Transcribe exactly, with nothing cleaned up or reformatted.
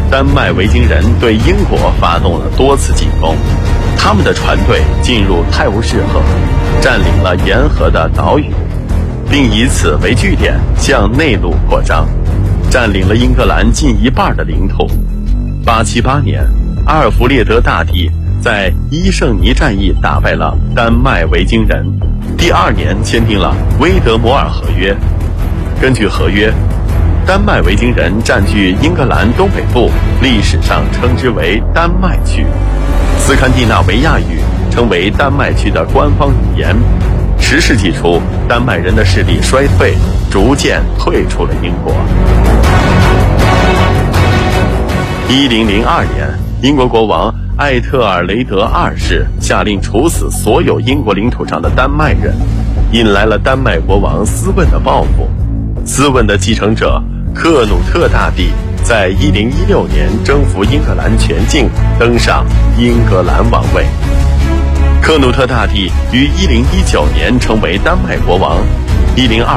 丹麦维京人对英国发动了多次进攻。他们的船队进入泰晤士河，占领了沿河的岛屿，并以此为据点向内陆扩张，占领了英格兰近一半的领土。八七八年，阿尔弗列德大帝在伊圣尼战役打败了丹麦维京人，第二年签订了威德摩尔合约。根据合约，丹麦维京人占据英格兰东北部，历史上称之为丹麦区。斯堪的纳维亚语成为丹麦区的官方语言。十世纪初，丹麦人的势力衰退，逐渐退出了英国。一零零二年，英国国王艾特尔雷德二世下令处死所有英国领土上的丹麦人，引来了丹麦国王斯问的报复。斯问的继承者克努特大帝在一零一六年征服英格兰全境，登上英格兰王位。克努特大帝于一零一九年成为丹麦国王。一零二